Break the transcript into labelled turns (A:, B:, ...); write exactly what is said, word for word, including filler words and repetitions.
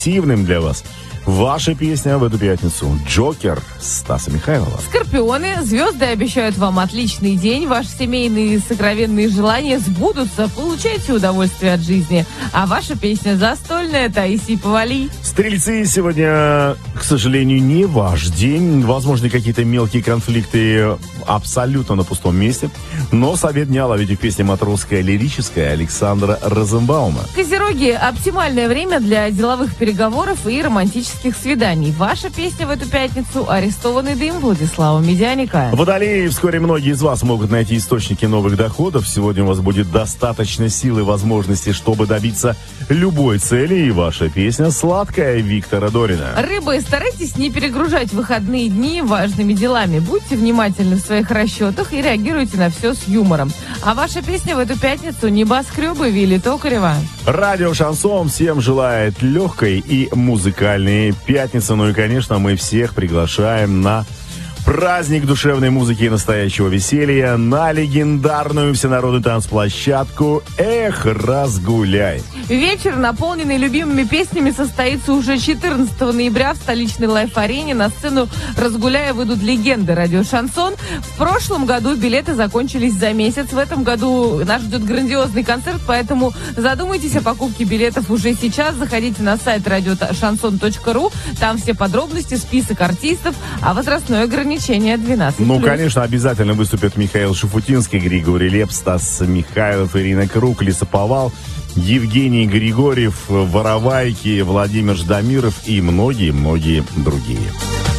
A: активным для вас. Ваша песня в эту пятницу. «Джокер» Стаса Михайлова.
B: Скорпионы, звезды обещают вам отличный день. Ваши семейные сокровенные желания сбудутся. Получайте удовольствие от жизни. А ваша песня застольная Таисии Повалий.
A: Стрельцы, сегодня, к сожалению, не ваш день. Возможно, какие-то мелкие конфликты абсолютно на пустом месте. Но совет дня ловите в песне «Матросская лирическая» Александра Розенбаума.
B: Козероги, оптимальное время для деловых переговоров и романтических свиданий. Ваша песня в эту пятницу «Арестованный дым» Владислава Медяника.
A: Водолеи, вскоре многие из вас могут найти источники новых доходов. Сегодня у вас будет достаточно сил и возможностей, чтобы добиться любой цели. И ваша песня «Сладкая» Виктора Дорина.
B: Рыбы, старайтесь не перегружать выходные дни важными делами. Будьте внимательны в своих расчетах и реагируйте на все с юмором. А ваша песня в эту пятницу «Небоскребы» Вилли Токарева.
A: Радио «Шансон» всем желает легкой и музыкальной пятницы. Ну и, конечно, мы всех приглашаем на праздник душевной музыки и настоящего веселья, на легендарную всенародную танцплощадку «Эх, разгуляй».
B: Вечер, наполненный любимыми песнями, состоится уже четырнадцатого ноября в столичной лайф-арене. На сцену «Разгуляя» выйдут легенды радио «Шансон». В прошлом году билеты закончились за месяц. В этом году нас ждет грандиозный концерт, поэтому задумайтесь о покупке билетов уже сейчас. Заходите на сайт радио шансон точка ру. Там все подробности, список артистов, а возрастное ограничение двенадцать плюс.
A: Ну, конечно, обязательно выступят Михаил Шуфутинский, Григорий Лепс, Стас Михайлов, Ирина Круг, Лесоповал, Евгений Григорьев, Воровайки, Владимир Ждамиров и многие-многие другие.